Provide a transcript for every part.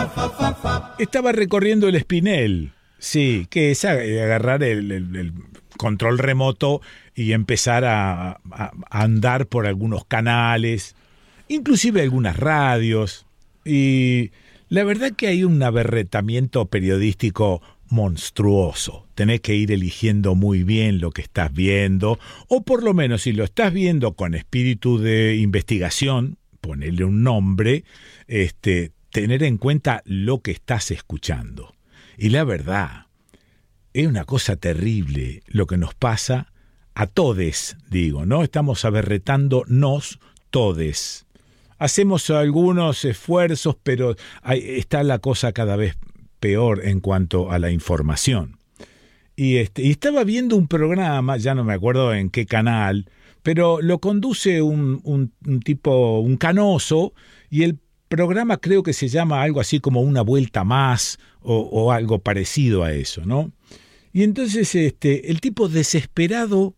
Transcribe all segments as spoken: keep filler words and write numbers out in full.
Estaba recorriendo el Espinel, sí, que es agarrar el, el, el control remoto y empezar a, a, a andar por algunos canales, inclusive algunas radios, y la verdad que hay un aberretamiento periodístico monstruoso. Tenés que ir eligiendo muy bien lo que estás viendo, o por lo menos si lo estás viendo con espíritu de investigación, ponerle un nombre, este, tener en cuenta lo que estás escuchando. Y la verdad, es una cosa terrible lo que nos pasa a todes, digo, ¿no? Estamos aberretándonos todes. Hacemos algunos esfuerzos, pero hay, está la cosa cada vez peor en cuanto a la información. Y, este, y estaba viendo un programa, ya no me acuerdo en qué canal, pero lo conduce un, un, un tipo, un canoso, y el programa creo que se llama algo así como Una Vuelta Más, o, o algo parecido a eso, ¿no? Y entonces este, el tipo desesperado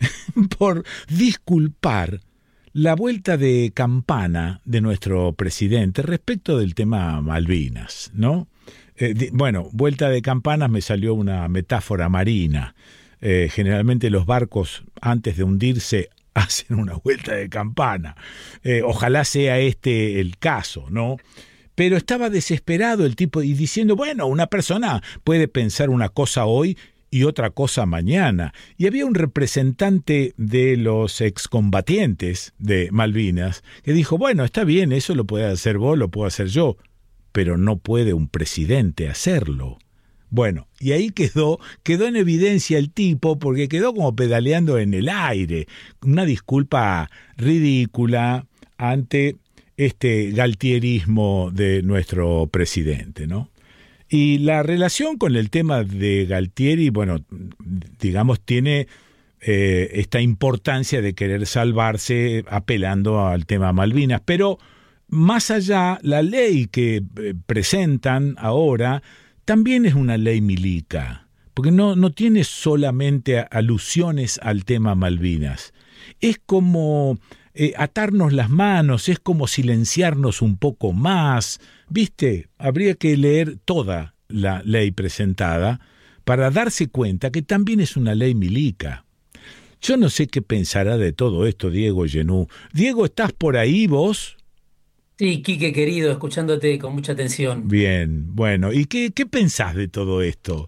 por disculpar la vuelta de campana de nuestro presidente respecto del tema Malvinas, ¿no? Eh, di, bueno, vuelta de campanas me salió una metáfora marina. Eh, generalmente los barcos, antes de hundirse, hacen una vuelta de campana. Eh, ojalá sea este el caso, ¿no? Pero estaba desesperado el tipo y diciendo, bueno, una persona puede pensar una cosa hoy y otra cosa mañana. Y había un representante de los excombatientes de Malvinas que dijo, bueno, está bien, eso lo puede hacer vos, lo puedo hacer yo, pero no puede un presidente hacerlo. Bueno, y ahí quedó, quedó en evidencia el tipo, porque quedó como pedaleando en el aire, una disculpa ridícula ante este galtierismo de nuestro presidente, ¿no? Y la relación con el tema de Galtieri, bueno, digamos, tiene eh, esta importancia de querer salvarse apelando al tema Malvinas, pero más allá, la ley que eh, presentan ahora también es una ley milica, porque no, no tiene solamente alusiones al tema Malvinas. Es como eh, atarnos las manos, es como silenciarnos un poco más. ¿Viste? Habría que leer toda la ley presentada para darse cuenta que también es una ley milica. Yo no sé qué pensará de todo esto Diego Genú. Diego, ¿estás por ahí vos? Sí, Quique querido, escuchándote con mucha atención. Bien, bueno, ¿y qué, qué pensás de todo esto?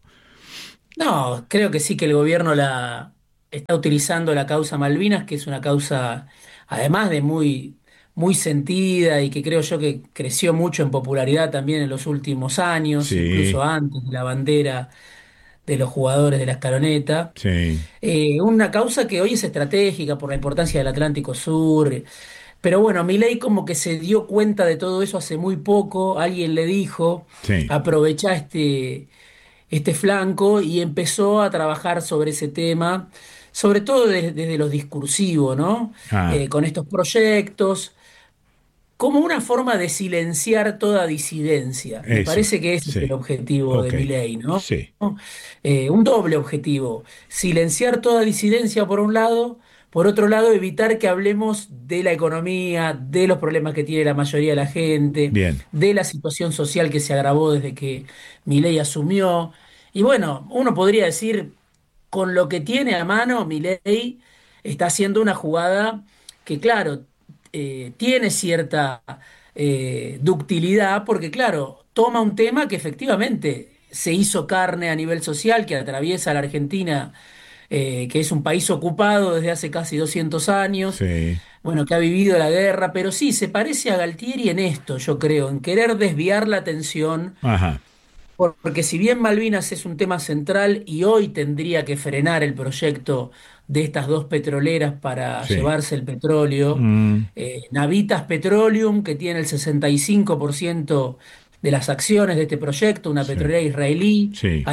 No, creo que sí que el gobierno la está utilizando la causa Malvinas, que es una causa, además de muy, muy sentida y que creo yo que creció mucho en popularidad también en los últimos años, incluso Sí, antes de la bandera de los jugadores de la escaloneta. sí, Eh, una causa que hoy es estratégica por la importancia del Atlántico Sur. Pero bueno, Milei como que se dio cuenta de todo eso hace muy poco, alguien le dijo, sí. aprovechá este, este flanco y empezó a trabajar sobre ese tema, sobre todo desde, desde lo discursivo, ¿no? Ah, Eh, con estos proyectos, como una forma de silenciar toda disidencia. Me eso, parece que ese es el sí, objetivo de ok, Milei, ¿no? sí, Eh, un doble objetivo, silenciar toda disidencia por un lado, por otro lado evitar que hablemos de la economía, de los problemas que tiene la mayoría de la gente, bien, de la situación social que se agravó desde que Milei asumió. Y bueno, uno podría decir, con lo que tiene a mano, Milei está haciendo una jugada que, claro, eh, tiene cierta eh, ductilidad, porque, claro, toma un tema que efectivamente se hizo carne a nivel social, que atraviesa la Argentina, eh, que es un país ocupado desde hace casi doscientos años, sí, bueno, que ha vivido la guerra, pero sí, se parece a Galtieri en esto, yo creo, en querer desviar la atención ajá, porque si bien Malvinas es un tema central y hoy tendría que frenar el proyecto de estas dos petroleras para sí, llevarse el petróleo, mm, eh, Navitas Petroleum, que tiene el sesenta y cinco por ciento de las acciones de este proyecto, una sí, petrolera israelí, sí,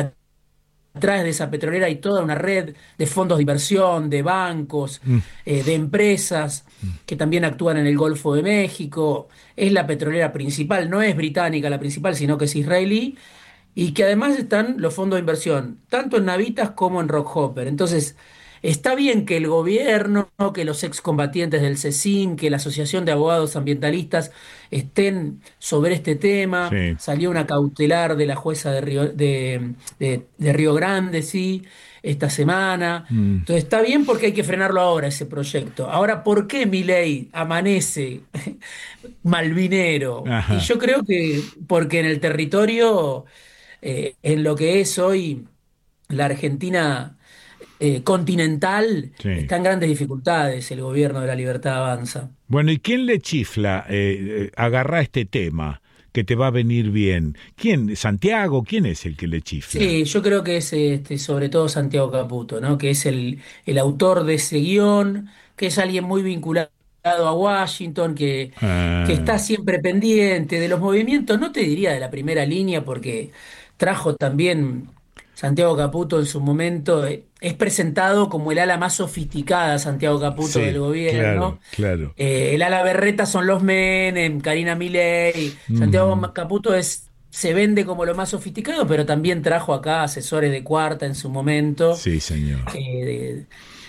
atrás de esa petrolera hay toda una red de fondos de inversión, de bancos, mm, eh, de empresas que también actúan en el Golfo de México. Es la petrolera principal, no es británica la principal, sino que es israelí y que además están los fondos de inversión, tanto en Navitas como en Rockhopper. Entonces, está bien que el gobierno, que los excombatientes del CECIN, que la Asociación de Abogados Ambientalistas estén sobre este tema. Sí. Salió una cautelar de la jueza de Río, de, de- de Río Grande, sí, esta semana. Mm. Entonces está bien porque hay que frenarlo ahora, ese proyecto. Ahora, ¿por qué Milei amanece malvinero? Y Ajá. yo creo que porque en el territorio, eh, en lo que es hoy la Argentina eh, continental, Sí. está en grandes dificultades el gobierno de la Libertad Avanza. Bueno, ¿y quién le chifla? Eh, eh, agarrá este tema, que te va a venir bien. ¿Quién? ¿Santiago? ¿Quién es el que le chifla? Sí, yo creo que es este, sobre todo Santiago Caputo, ¿no? Que es el, el autor de ese guión, que es alguien muy vinculado a Washington, que, que está Ah, siempre pendiente de los movimientos, no te diría de la primera línea, porque trajo también Santiago Caputo en su momento, eh, es presentado como el ala más sofisticada, Santiago Caputo, del sí, claro, gobierno. claro. Eh, el ala berreta son los Menem, Karina Milei. Santiago Ujú. Caputo es, se vende como lo más sofisticado, pero también trajo acá asesores de cuarta en su momento, Sí, señor. eh,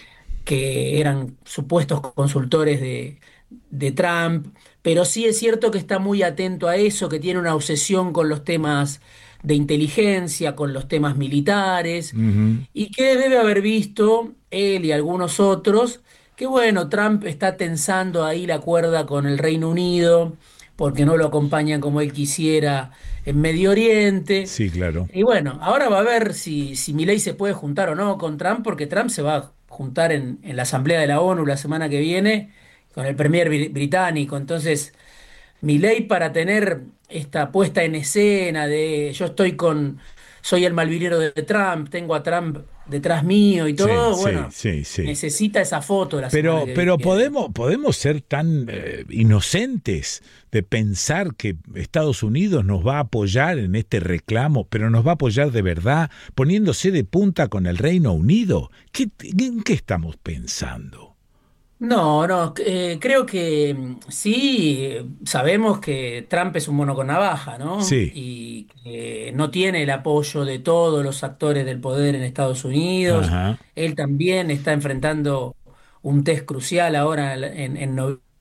que eran supuestos consultores de, de Trump. Pero sí es cierto que está muy atento a eso, que tiene una obsesión con los temas de inteligencia, con los temas militares, Ujú. y que debe haber visto él y algunos otros que bueno, Trump está tensando ahí la cuerda con el Reino Unido porque no lo acompañan como él quisiera en Medio Oriente. Sí, claro. Y bueno, ahora va a ver si, si Milei se puede juntar o no con Trump, porque Trump se va a juntar en, en la Asamblea de la ONU la semana que viene con el Premier bri- británico. Entonces, Milei, para tener esta puesta en escena de yo estoy con, soy el malvinero de Trump, tengo a Trump detrás mío y Sí, todo, sí, bueno, sí, sí. necesita esa foto la semana Pero, que pero viene. podemos, podemos ser tan eh, inocentes de pensar que Estados Unidos nos va a apoyar en este reclamo, pero nos va a apoyar de verdad, poniéndose de punta con el Reino Unido. ¿Qué, ¿En qué estamos pensando? No, no, eh, creo que mm, sí, eh, sabemos que Trump es un mono con navaja, ¿no? Sí, Y que no tiene el apoyo de todos los actores del poder en Estados Unidos. ajá, Él también está enfrentando un test crucial ahora en, en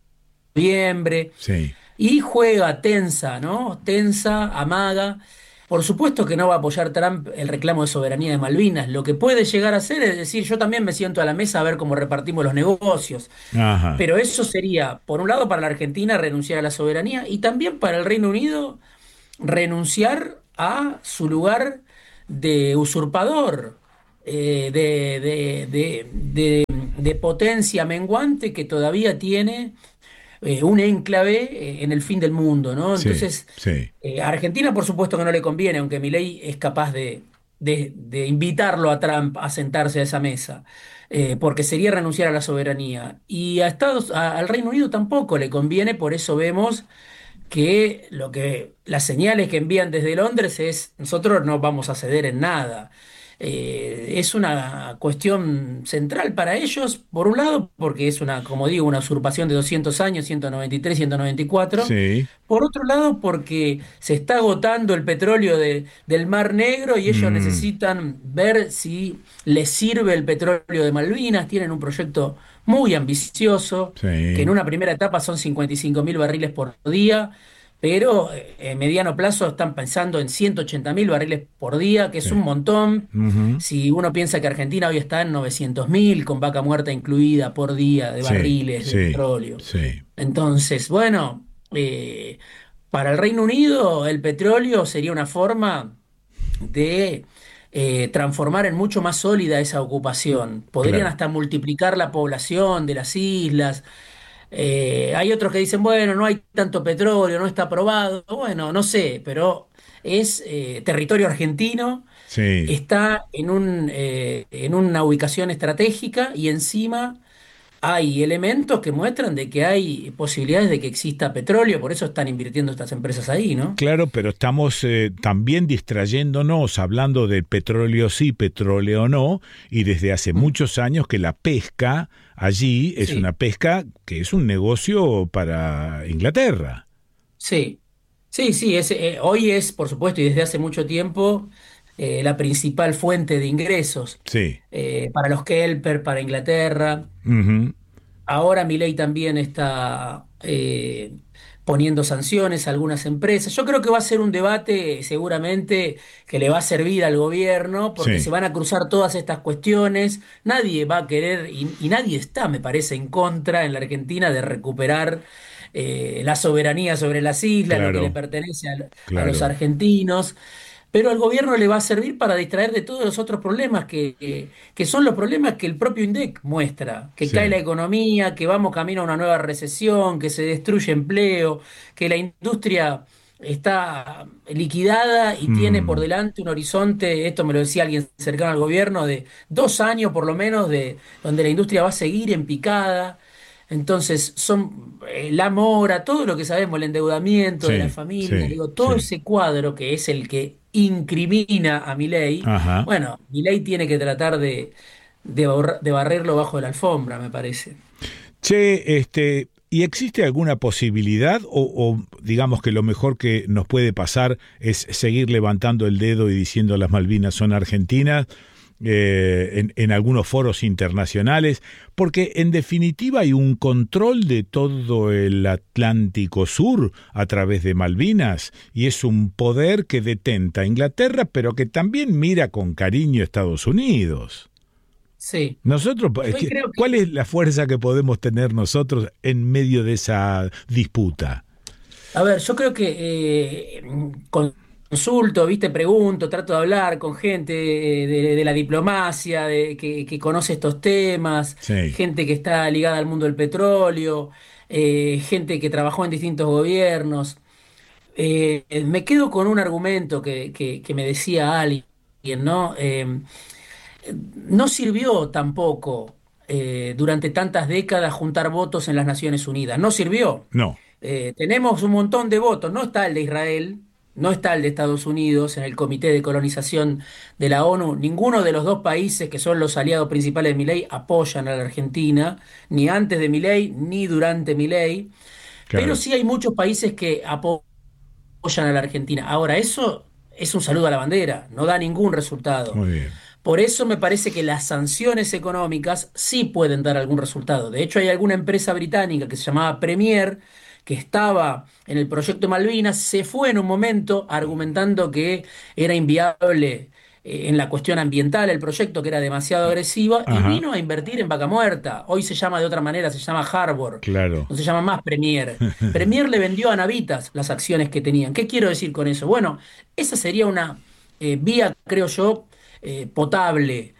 noviembre. sí, Y juega tensa, ¿no? Tensa, amaga. Por supuesto que no va a apoyar Trump el reclamo de soberanía de Malvinas. Lo que puede llegar a hacer es decir, yo también me siento a la mesa a ver cómo repartimos los negocios. ajá, Pero eso sería, por un lado, para la Argentina renunciar a la soberanía y también para el Reino Unido renunciar a su lugar de usurpador, eh, de, de de- de- de potencia menguante que todavía tiene eh, un enclave eh, en el fin del mundo, ¿no? sí, Entonces, sí, eh, a Argentina por supuesto que no le conviene, aunque Milei es capaz de, de- de invitarlo a Trump a sentarse a esa mesa, eh, porque sería renunciar a la soberanía. Y a Estados, a- al Reino Unido tampoco le conviene, por eso vemos que lo que las señales que envían desde Londres es nosotros no vamos a ceder en nada. Eh, es una cuestión central para ellos, por un lado, porque es una, como digo, una usurpación de doscientos años, ciento noventa y tres, ciento noventa y cuatro. sí, Por otro lado, porque se está agotando el petróleo de- del Mar Negro y ellos mm, necesitan ver si les sirve el petróleo de Malvinas. Tienen un proyecto muy ambicioso, que en sí, una primera etapa son cincuenta y cinco mil barriles por día, pero eh, en mediano plazo están pensando en ciento ochenta mil barriles por día, que es sí, un montón. ujú, Si uno piensa que Argentina hoy está en novecientos mil, con vaca muerta incluida por día de sí, barriles de sí, petróleo. sí, Entonces, bueno, eh, para el Reino Unido el petróleo sería una forma de eh, transformar en mucho más sólida esa ocupación. Podrían claro. hasta multiplicar la población de las islas. Eh, hay otros que dicen, bueno, no hay tanto petróleo, no está probado. Bueno, no sé, pero es eh, territorio argentino, Sí, está en un, eh, en una ubicación estratégica y encima hay elementos que muestran de que hay posibilidades de que exista petróleo, por eso están invirtiendo estas empresas ahí, ¿no? claro, pero estamos eh, también distrayéndonos, hablando de petróleo sí, petróleo no, y desde hace Mm. muchos años que la pesca allí es Sí, una pesca que es un negocio para Inglaterra. sí, sí, sí, es, eh, hoy es, por supuesto, y desde hace mucho tiempo, eh, la principal fuente de ingresos Sí. eh, para los Kelper, para Inglaterra. Ujú. Ahora Milei también está eh, poniendo sanciones a algunas empresas. Yo creo que va a ser un debate seguramente que le va a servir al gobierno porque se Sí. van a cruzar todas estas cuestiones. Nadie va a querer y, y nadie está, me parece, en contra en la Argentina de recuperar eh, la soberanía sobre las islas, lo que le Claro, pertenece a, a los claro. argentinos. Pero al gobierno le va a servir para distraer de todos los otros problemas que, que, que son los problemas que el propio INDEC muestra, que cae Sí. la economía, que vamos camino a una nueva recesión, que se destruye empleo, que la industria está liquidada y tiene por Mm. delante un horizonte, esto me lo decía alguien cercano al gobierno, de dos años por lo menos, de donde la industria va a seguir en picada. Entonces, son eh, la mora, todo lo que sabemos, el endeudamiento de la Sí, familia, sí, digo, todo sí. ese cuadro que es el que incrimina a Milei, Ajá. bueno, Milei tiene que tratar de, de, borra- de barrerlo bajo de la alfombra, me parece. Che, este, ¿y existe alguna posibilidad o, o digamos que lo mejor que nos puede pasar es seguir levantando el dedo y diciendo las Malvinas son argentinas eh, en, en algunos foros internacionales? Porque en definitiva hay un control de todo el Atlántico Sur a través de Malvinas y es un poder que detenta a Inglaterra, pero que también mira con cariño a Estados Unidos. Sí, Nosotros, yo ahí creo ¿cuál que, es la fuerza que podemos tener nosotros en medio de esa disputa? a ver, yo creo que eh, consulto, viste, pregunto, trato de hablar con gente de, de la diplomacia, de, que, que conoce estos temas, Sí. gente que está ligada al mundo del petróleo, eh, gente que trabajó en distintos gobiernos. Eh, me quedo con un argumento que, que- que me decía alguien, ¿no? Eh, no sirvió tampoco eh, durante tantas décadas juntar votos en las Naciones Unidas, no sirvió. No. Eh, tenemos un montón de votos, no está el de Israel, no está el de Estados Unidos en el Comité de Colonización de la ONU, ninguno de los dos países que son los aliados principales de Milei apoyan a la Argentina, ni antes de Milei ni durante Milei, pero Claro. sí hay muchos países que apoyan apoyan a la Argentina. Ahora, eso es un saludo a la bandera, no da ningún resultado. Muy bien. Por eso me parece que las sanciones económicas sí pueden dar algún resultado. De hecho, hay alguna empresa británica que se llamaba Premier, que estaba en el proyecto Malvinas, se fue en un momento argumentando que era inviable eh, en la cuestión ambiental el proyecto, que era demasiado agresiva, y Ajá. vino a invertir en Vaca Muerta. Hoy se llama de otra manera, se llama Harbor, Claro. no se llama más Premier. Premier le vendió a Navitas las acciones que tenían. ¿Qué quiero decir con eso? Bueno, esa sería una eh, vía, creo yo, eh, potable.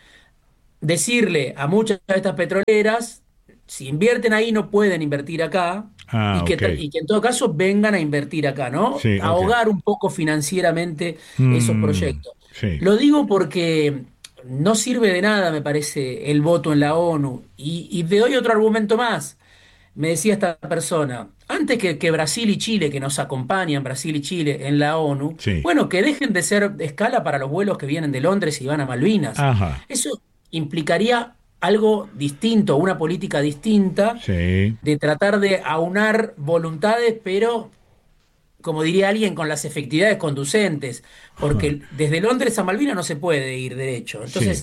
Decirle a muchas de estas petroleras, si invierten ahí no pueden invertir acá, y Ah, que, ok. tra- y que en todo caso vengan a invertir acá, ¿no? Sí, ok. Ahogar un poco financieramente esos Mm, proyectos. sí. Lo digo porque no sirve de nada, me parece, el voto en la ONU. Y, y te doy otro argumento más. Me decía esta persona, antes que, que Brasil y Chile, que nos acompañan, Brasil y Chile, en la ONU, Sí. bueno, que dejen de ser de escala para los vuelos que vienen de Londres y van a Malvinas. Ajá. Eso implicaría algo distinto, una política distinta Sí. de tratar de aunar voluntades, pero, como diría alguien, con las efectividades conducentes, porque desde Londres a Malvinas no se puede ir derecho. Sí. Entonces,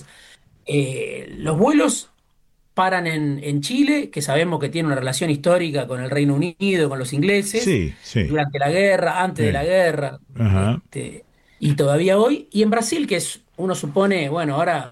eh, los vuelos paran en, en Chile, que sabemos que tiene una relación histórica con el Reino Unido, con los ingleses, Sí, sí. durante la guerra, antes de la Sí. guerra, Ajá. este, y todavía hoy, y en Brasil, que es, uno supone, bueno, ahora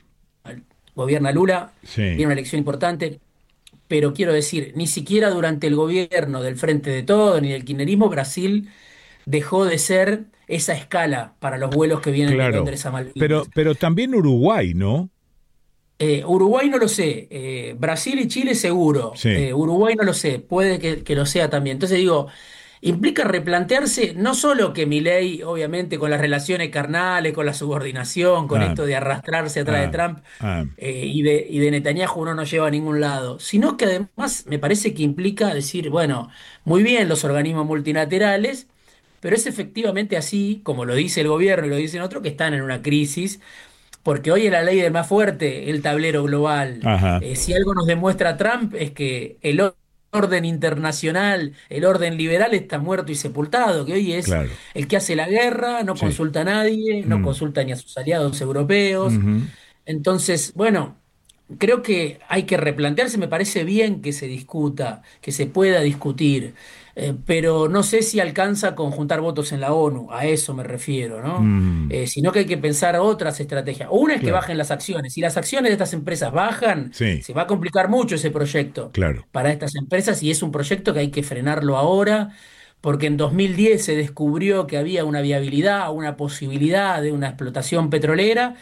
gobierna Lula, Sí. viene una elección importante, pero quiero decir, ni siquiera durante el gobierno del Frente de Todo ni del kirchnerismo, Brasil dejó de ser esa escala para los vuelos que vienen de Claro. Londres a Pero, Malvinas. pero también Uruguay, ¿no? Eh, Uruguay no lo sé, eh, Brasil y Chile seguro, Sí. eh, Uruguay no lo sé, puede que, que lo sea también. Entonces digo, implica replantearse no solo que Milei, obviamente, con las relaciones carnales, con la subordinación, con Ah, esto de arrastrarse atrás de ah, Trump ah. eh, y de, y de Netanyahu uno no lleva a ningún lado, sino que además me parece que implica decir, bueno, muy bien los organismos multilaterales, pero es efectivamente así, como lo dice el gobierno y lo dicen otros, que están en una crisis porque hoy es la ley del más fuerte, el tablero global. Ajá. Eh, si algo nos demuestra Trump es que el orden internacional, el orden liberal está muerto y sepultado, que hoy es claro. el que hace la guerra, no Sí. consulta a nadie, no Mm. consulta ni a sus aliados europeos. Ujú. Entonces, bueno, creo que hay que replantearse, me parece bien que se discuta, que se pueda discutir, eh, pero no sé si alcanza con juntar votos en la ONU, a eso me refiero, ¿no? Mm. Eh, sino que hay que pensar otras estrategias. Una es que Claro. bajen las acciones. Si las acciones de estas empresas bajan, Sí, se va a complicar mucho ese proyecto claro. para estas empresas y es un proyecto que hay que frenarlo ahora. Porque en dos mil diez se descubrió que había una viabilidad, una posibilidad de una explotación petrolera.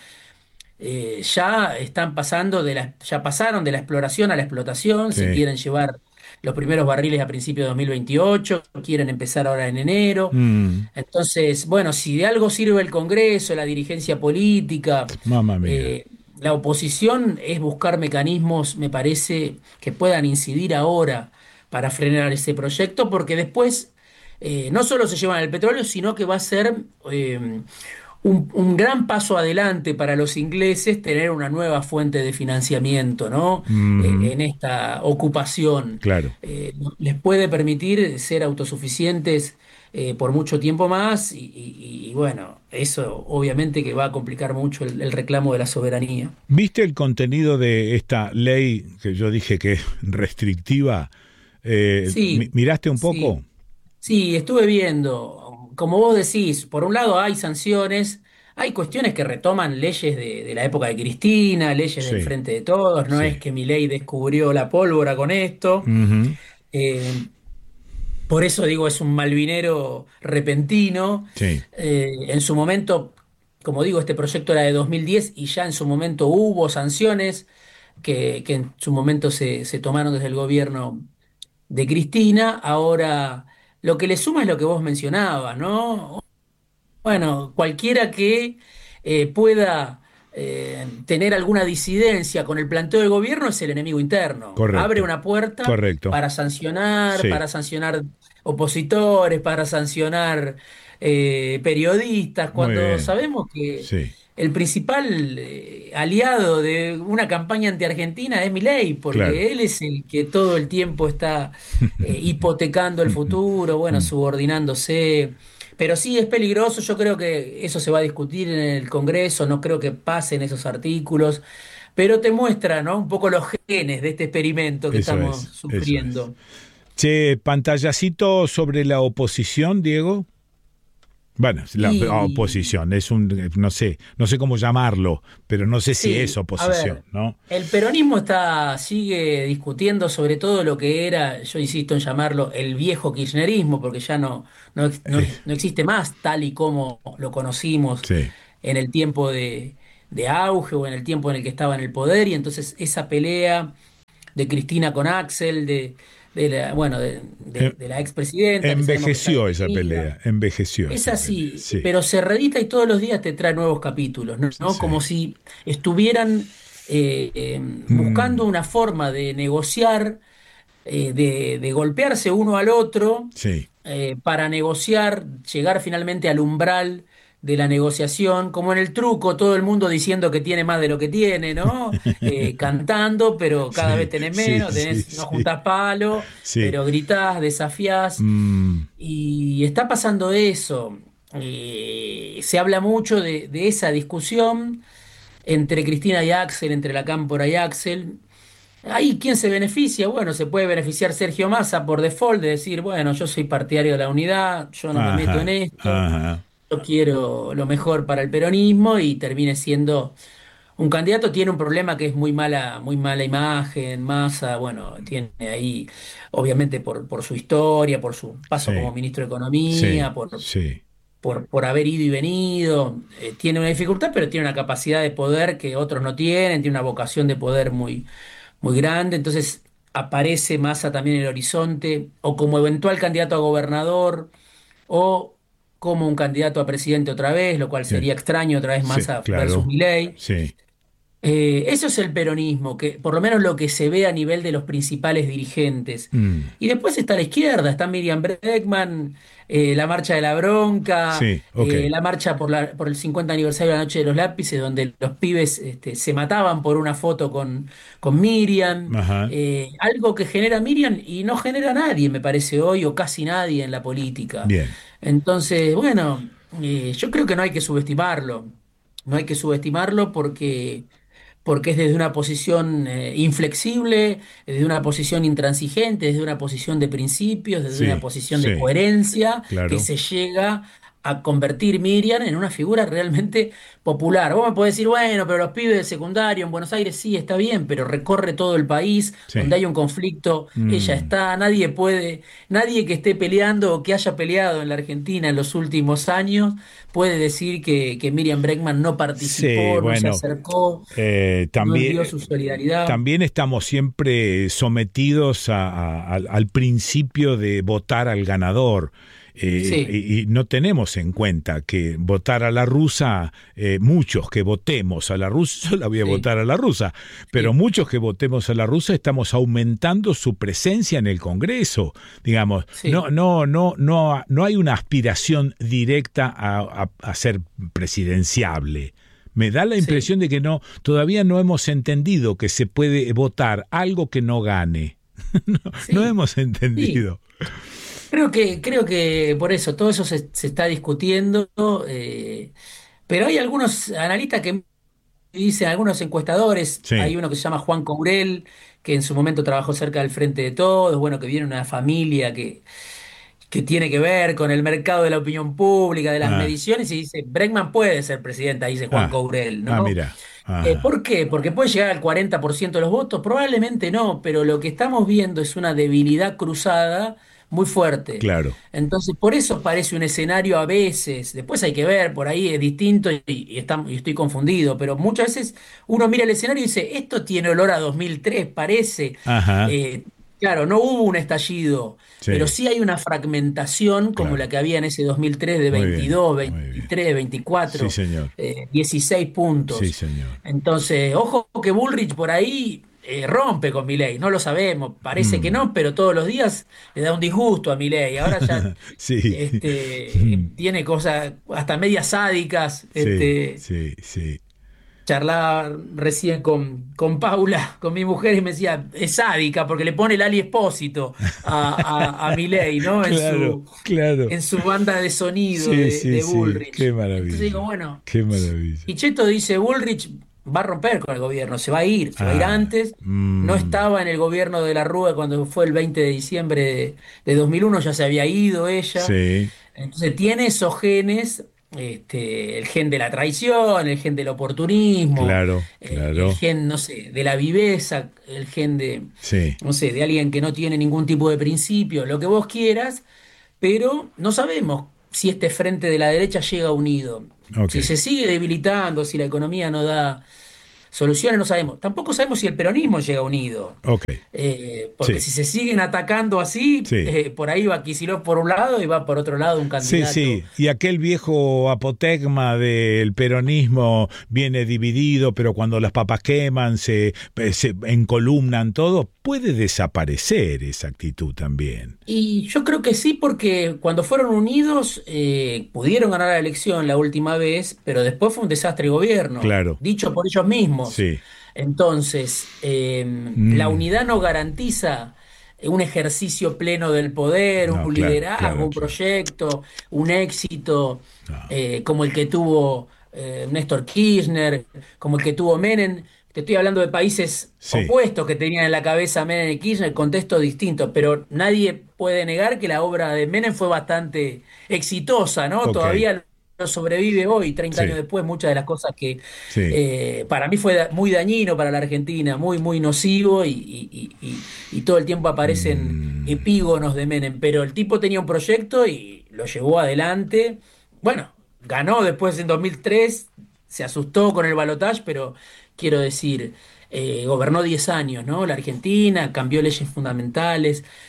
Eh, ya están pasando de la, ya pasaron de la exploración a la explotación, se Sí. quieren llevar los primeros barriles a principios de dos mil veintiocho, quieren empezar ahora en enero. Mm. Entonces, bueno, si de algo sirve el Congreso, la dirigencia política, Mamma mía. eh, la oposición es buscar mecanismos, me parece, que puedan incidir ahora para frenar ese proyecto, porque después eh, no solo se llevan el petróleo, sino que va a ser eh, un, un gran paso adelante para los ingleses tener una nueva fuente de financiamiento, ¿no? Eh, Ujú. en esta ocupación. Claro. Eh, les puede permitir ser autosuficientes eh, por mucho tiempo más y, y- y, bueno, eso obviamente que va a complicar mucho el, el reclamo de la soberanía. ¿Viste el contenido de esta ley que yo dije que es restrictiva? Eh, mi- Sí, ¿miraste un poco? sí, sí, estuve viendo. Como vos decís, por un lado hay sanciones, hay cuestiones que retoman leyes de, de la época de Cristina, leyes del Sí, Frente de Todos, no es sí. que Milei descubrió la pólvora con esto. Ujú. Eh, por eso digo, es un malvinero repentino. Sí, Eh, en su momento, como digo, este proyecto era de dos mil diez y ya en su momento hubo sanciones que, que en su momento se, se tomaron desde el gobierno de Cristina. Ahora, lo que le suma es lo que vos mencionabas, ¿no? Bueno, cualquiera que eh, pueda eh, tener alguna disidencia con el planteo del gobierno es el enemigo interno. Abre correcto, una puerta correcto. para sancionar, Sí, para sancionar opositores, para sancionar eh, periodistas, muy cuando bien. sabemos que Sí, el principal eh, aliado de una campaña anti-argentina es Milei, claro. porque él es el que todo el tiempo está eh, hipotecando el futuro, bueno, subordinándose. Pero sí es peligroso, yo creo que eso se va a discutir en el Congreso, no creo que pasen esos artículos, pero te muestra, ¿no? Un poco los genes de este experimento que Eso estamos es, eso es. sufriendo. Che, pantallacito sobre la oposición, Diego. Bueno, la Y oposición es un, no sé, no sé cómo llamarlo, pero no sé si es sí, a oposición, ver, ¿no? el peronismo está, sigue discutiendo sobre todo lo que era, yo insisto en llamarlo el viejo kirchnerismo, porque ya no, no, ex- no, Eh, no existe más tal y como lo conocimos sí, en el tiempo de, de auge o en el tiempo en el que estaba en el poder, y entonces esa pelea de Cristina con Axel, de, de la, bueno, de, de- Em- de la expresidenta, que sabemos que está envejeció esa detenida. pelea, envejeció Es esa pelea, así, sí, pero se reedita y todos los días te trae nuevos capítulos, ¿no? ¿No? sí. Como si estuvieran eh, eh, Mm, buscando una forma de negociar, eh, de, de golpearse uno al otro, sí, eh, para negociar, llegar finalmente al umbral de la negociación, como en el truco, todo el mundo diciendo que tiene más de lo que tiene, ¿no? Eh, cantando, pero cada vez sí, tenés sí, menos, sí, tenés, no sí, juntás palo, sí. pero gritás, desafiás. Mm, Y está pasando eso. Eh, se habla mucho de, de esa discusión entre Cristina y Axel, entre la Cámpora y Axel. Ahí, ¿quién se beneficia? Bueno, se puede beneficiar Sergio Massa por default de decir, bueno, yo soy partidario de la unidad, yo no me meto en ajá, esto, ajá, yo quiero lo mejor para el peronismo y termine siendo un candidato. Tiene un problema que es muy mala, muy mala imagen, Massa, bueno, tiene ahí, obviamente por, por su historia, por su paso como sí, ministro de sí, Economía, por, sí, por, por haber ido y venido, eh, tiene una dificultad, pero tiene una capacidad de poder que otros no tienen, tiene una vocación de poder muy, muy grande, entonces aparece Massa también en el horizonte, o como eventual candidato a gobernador, o como un candidato a presidente otra vez, lo cual sí, sería extraño otra vez sí, Massa versus claro, Milei. sí, Eh, eso es el peronismo, que por lo menos lo que se ve a nivel de los principales dirigentes. Mm, Y después está la izquierda, está Miriam Bregman, eh, la marcha de la bronca, sí, ok. eh, la marcha por, la- por el cincuenta aniversario de la Noche de los Lápices, donde los pibes este, se mataban por una foto con, con Miriam. Ajá. Eh, algo que genera Miriam y no genera nadie, me parece hoy, o casi nadie en la política. Bien. Entonces, bueno, eh, yo creo que no hay que subestimarlo. No hay que subestimarlo porque porque es desde una posición eh, inflexible, desde una posición intransigente, desde una posición de principios, desde una Sí, posición de sí, coherencia, que claro. se llega a convertir Miriam en una figura realmente popular. Vos me podés decir, bueno, pero los pibes de secundario en Buenos Aires sí, está bien, pero recorre todo el país, Sí. donde hay un conflicto, ella Mm, está, nadie puede, nadie que esté peleando o que haya peleado en la Argentina en los últimos años puede decir que, que Miriam Bregman no sí, participó, no se bueno, acercó, eh, no también, envió su solidaridad. también estamos siempre sometidos a- a- al, al principio de votar al ganador. Eh, Sí, y, y no tenemos en cuenta que votar a la rusa, eh, muchos que votemos a la rusa, yo la voy a sí, votar a la rusa, pero sí, muchos que votemos a la rusa estamos aumentando su presencia en el Congreso. Digamos, sí, no, no, no, no, no hay una aspiración directa a, a, a ser presidenciable. Me da la sí, impresión de que no, todavía no hemos entendido que se puede votar algo que no gane. no, no sí, hemos sí. entendido. Creo que, creo que por eso todo eso se, se está discutiendo, eh, pero hay algunos analistas que dicen, algunos encuestadores, Sí. hay uno que se llama Juan Courel, que en su momento trabajó cerca del Frente de Todos, bueno, que viene de una familia que, que tiene que ver con el mercado de la opinión pública, de las Ah, mediciones, y dice, Bregman puede ser presidenta, dice Juan ah, Courel, ah, ¿no? mira. Eh, Ajá. ¿por qué? Porque puede llegar al cuarenta por ciento de los votos, probablemente no, pero lo que estamos viendo es una debilidad cruzada muy fuerte. Claro. Entonces, por eso parece un escenario a veces, después hay que ver, por ahí es distinto y, y está- y estoy confundido, pero muchas veces uno mira el escenario y dice, esto tiene olor a dos mil tres, parece. Ajá. Eh, claro, no hubo un estallido, pero Sí, sí hay una fragmentación como la claro. que había en ese dos mil tres de Muy bien, veintidós, muy bien. veintitrés, Sí, veinticuatro, señor. eh, dieciséis Sí, puntos. señor. Entonces, ojo que Bullrich por ahí eh, rompe con Milei, no lo sabemos, parece que Mm. no, pero todos los días le da un disgusto a Milei. Ahora ya Sí. este, eh, tiene cosas hasta medias sádicas. Sí, Este, sí, sí. charlaba recién con, con Paula, con mi mujer, y me decía, es sádica porque le pone el Ali Espósito a, a, a Milei, ¿no? En Claro, su, claro. en su banda de sonido Sí, de, sí, de sí. Qué Bullrich. Entonces digo, maravilla. bueno. Qué maravilla. Pichetto dice, Bullrich va a romper con el gobierno, se va a ir, se va a ir Ah, antes. No mm, estaba en el gobierno de la Rúa cuando fue el veinte de diciembre de, de dos mil uno, ya se había ido ella. sí, Entonces tiene esos genes, este, el gen de la traición, el gen del oportunismo, claro, eh, el claro. gen, no sé, de la viveza, el gen de, Sí, no sé, de alguien que no tiene ningún tipo de principio, lo que vos quieras, pero no sabemos si este frente de la derecha llega unido. ok. Si se sigue debilitando, si la economía no da soluciones, no sabemos. Tampoco sabemos si el peronismo llega unido. Ok. Eh, porque Sí, si se siguen atacando así, sí. eh, por ahí va Kicillof por un lado y va por otro lado un Sí, candidato. sí, y aquel viejo apotegma del peronismo viene dividido, pero cuando las papas queman, se, se encolumnan todo, puede desaparecer esa actitud también. Y yo creo que sí, porque cuando fueron unidos eh, pudieron ganar la elección la última vez, pero después fue un desastre de gobierno, Claro, dicho por ellos mismos. sí. Entonces, eh, la Mm, unidad no garantiza un ejercicio pleno del poder, no, un claro, liderazgo, claro, un claro. proyecto, un éxito No, eh, como el que tuvo eh, Néstor Kirchner, como el que tuvo Menem. Te estoy hablando de países sí, opuestos que tenían en la cabeza Menem y Kirchner, contextos distintos, pero nadie puede negar que la obra de Menem fue bastante exitosa, ¿no? ok, Todavía lo sobrevive hoy, treinta años sí, después, muchas de las cosas que sí. eh, para mí fue da- muy dañino para la Argentina, muy, muy nocivo y, y- y- y- y todo el tiempo aparecen Mm, epígonos de Menem, pero el tipo tenía un proyecto y lo llevó adelante. Bueno, ganó después en dos mil tres, se asustó con el balotaje, pero quiero decir, eh, gobernó diez años, ¿no? La Argentina, cambió leyes fundamentales.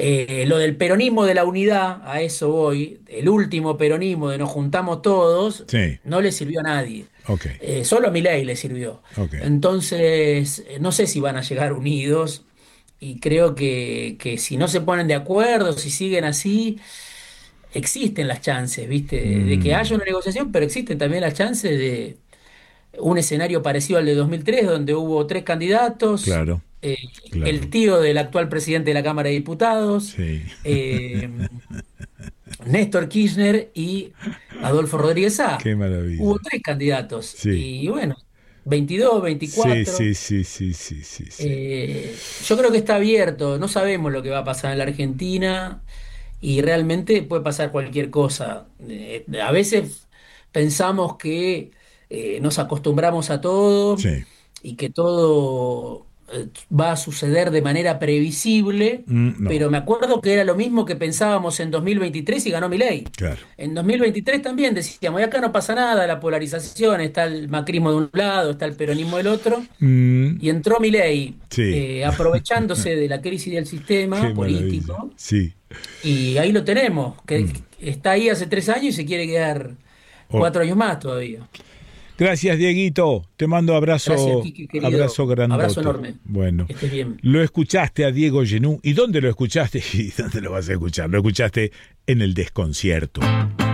Eh, lo del peronismo de la unidad, a eso voy, el último peronismo de nos juntamos todos, Sí. no le sirvió a nadie. Ok. Eh, solo a Milei le sirvió. Ok. Entonces, eh, no sé si van a llegar unidos y creo que, que si no se ponen de acuerdo, si siguen así, existen las chances, ¿viste? De, de que haya Mm, una negociación, pero existen también las chances de un escenario parecido al de dos mil tres, donde hubo tres candidatos, claro, eh, claro. el tío del actual presidente de la Cámara de Diputados, Sí. eh, Néstor Kirchner y Adolfo Rodríguez Sá. Qué Hubo maravilla. tres candidatos Sí. y bueno, veintidós, Sí, veinticuatro. sí, sí, sí, sí, sí, sí. Eh, yo creo que está abierto, no sabemos lo que va a pasar en la Argentina y realmente puede pasar cualquier cosa. Eh, a veces pensamos que eh, nos acostumbramos a todo Sí. y que todo eh, va a suceder de manera previsible, Mm, no, pero me acuerdo que era lo mismo que pensábamos en dos mil veintitrés y ganó Milei. claro. En dos mil veintitrés también decíamos, y acá no pasa nada, la polarización, está el macrismo de un lado, está el peronismo del otro. Mm, Y entró Milei, sí. eh, aprovechándose de la crisis del Qué sistema maravilla. político, Sí. y ahí lo tenemos, que Mm. está ahí hace tres años y se quiere quedar Oh. cuatro años más todavía. Gracias, Dieguito. Te mando Gracias, abrazo, Quique, querido. abrazo grandote. Abrazo enorme. Bueno, Que estés bien. lo escuchaste a Diego Genú. ¿Y dónde lo escuchaste? ¿Y dónde lo vas a escuchar? Lo escuchaste en el Desconcierto.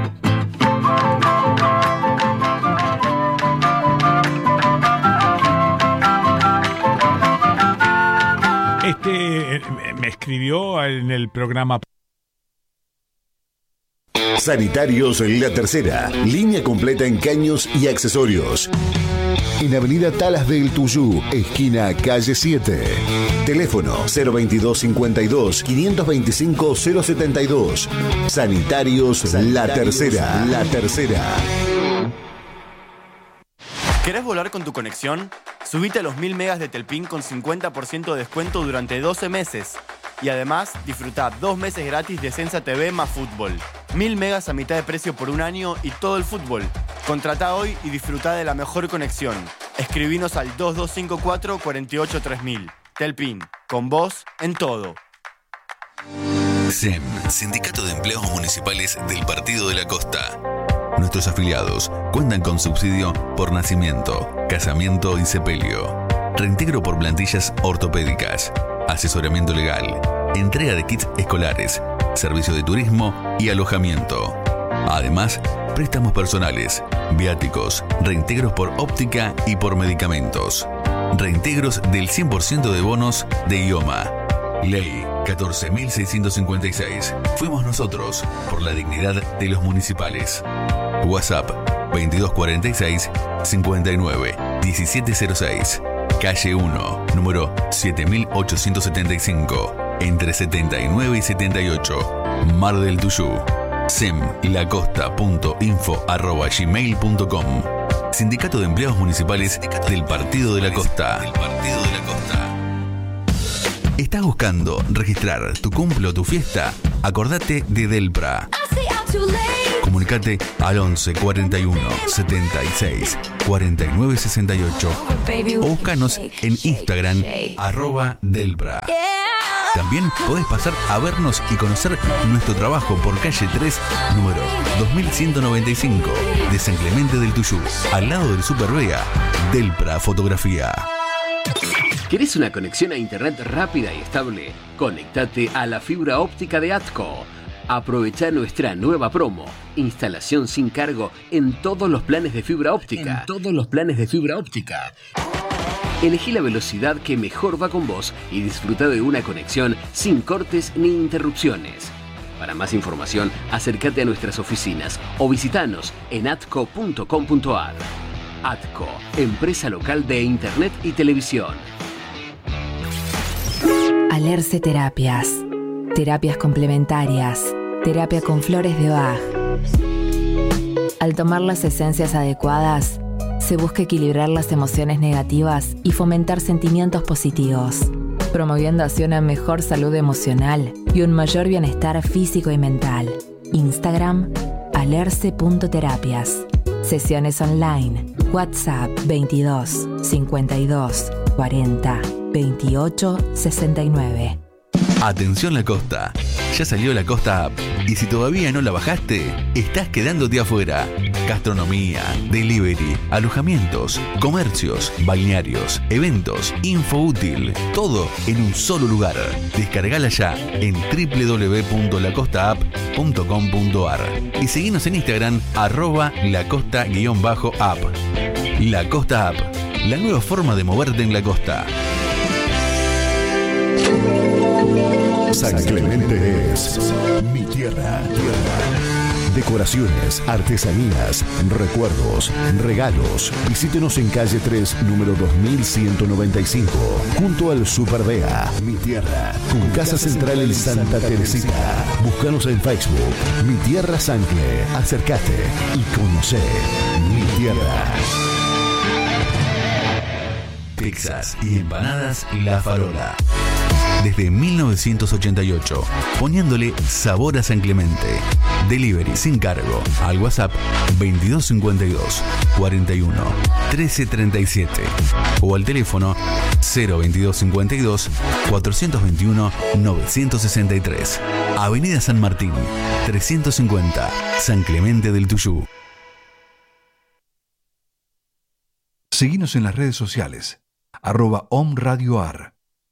Este eh, me escribió en el programa. Sanitarios La Tercera, línea completa en caños y accesorios. En Avenida Talas del Tuyú, esquina calle siete. Teléfono cero veintidós cincuenta y dos, quinientos veinticinco, cero setenta y dos. Sanitarios, Sanitarios La Tercera. La Tercera. ¿Querés volar con tu conexión? Subite a los mil megas de Telpin con cincuenta por ciento de descuento durante doce meses. Y además, disfruta dos meses gratis de Sensa T V más fútbol. Mil megas a mitad de precio por un año y todo el fútbol. Contratá hoy y disfruta de la mejor conexión. Escribinos al dos dos cinco cuatro, cuatro ocho tres mil. Telpin, con vos en todo. S E M, Sindicato de Empleados Municipales del Partido de la Costa. Nuestros afiliados cuentan con subsidio por nacimiento, casamiento y sepelio, reintegro por plantillas ortopédicas, asesoramiento legal, entrega de kits escolares, servicio de turismo y alojamiento. Además, préstamos personales, viáticos, reintegros por óptica y por medicamentos, reintegros del cien por ciento de bonos de I O M A. Ley catorce mil seiscientos cincuenta y seis. Fuimos nosotros por la dignidad de los municipales. WhatsApp veintidós cuarenta y seis, cincuenta y nueve, diecisiete cero seis. Calle uno, número siete mil ochocientos setenta y cinco, entre setenta y nueve y setenta y ocho, Mar del Tuyú. semlacosta.info arroba gmail.com. Sindicato de Empleados Municipales del Partido de la Costa. Del Partido de la Costa. ¿Estás buscando registrar tu cumple o tu fiesta? Acordate de Delpra. Comunicate al once cuarenta y uno, setenta y seis, cuarenta y nueve sesenta y ocho o búscanos en Instagram arroba Delpra. También podés pasar a vernos y conocer nuestro trabajo por calle tres, número dos mil ciento noventa y cinco, de San Clemente del Tuyú, al lado del Super Vega. Delpra Fotografía. ¿Querés una conexión a internet rápida y estable? Conectate a la fibra óptica de ATCO. Aprovecha nuestra nueva promo. Instalación sin cargo en todos los planes de fibra óptica. En todos los planes de fibra óptica. Elegí la velocidad que mejor va con vos y disfruta de una conexión sin cortes ni interrupciones. Para más información, acércate a nuestras oficinas o visitanos en atco punto com punto ar. ATCO, empresa local de internet y televisión. Alerce Terapias. Terapias complementarias. Terapia con flores de Bach. Al tomar las esencias adecuadas, se busca equilibrar las emociones negativas y fomentar sentimientos positivos, promoviendo así una mejor salud emocional y un mayor bienestar físico y mental. Instagram, alerce punto terapias. Sesiones online. WhatsApp veintidós, cincuenta y dos, cuarenta, veintiocho, sesenta y nueve. Atención La Costa, ya salió La Costa App y si todavía no la bajaste, estás quedándote afuera. Gastronomía, delivery, alojamientos, comercios, balnearios, eventos, info útil, todo en un solo lugar. Descargala ya en doble u doble u doble u punto la costa app punto com punto a r y seguinos en Instagram arroba lacosta-app. La Costa App, la nueva forma de moverte en la costa. San Clemente es mi tierra. Decoraciones, artesanías, recuerdos, regalos. Visítenos en calle tres, número dos mil ciento noventa y cinco, junto al Super Bea. Mi tierra, con casa central en Santa Teresita. Búscanos en Facebook, Mi Tierra Sancle. Acércate y conoce mi tierra. Pizzas y empanadas La Farola. Desde mil novecientos ochenta y ocho, poniéndole sabor a San Clemente. Delivery sin cargo al WhatsApp veintidós cincuenta y dos, cuarenta y uno, trece treinta y siete o al teléfono cero veintidós cincuenta y dos, cuatrocientos veintiuno, novecientos sesenta y tres. Avenida San Martín, trescientos cincuenta, San Clemente del Tuyú. Seguinos en las redes sociales, arroba omradioar.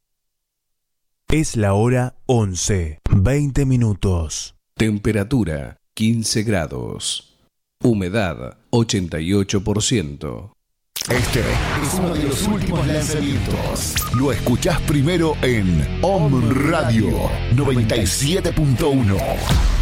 Es la hora once, veinte minutos. Temperatura quince grados. Humedad ochenta y ocho por ciento. Este es uno de los últimos lanzamientos. Lo escuchás primero en Om Radio noventa y siete punto uno.